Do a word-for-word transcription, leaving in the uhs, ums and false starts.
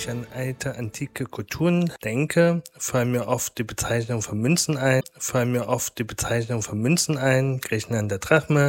ich an alte, antike Kulturen denke, fallen mir oft die Bezeichnung von Münzen ein, fallen mir oft die Bezeichnung von Münzen ein, Griechenland der Drachme,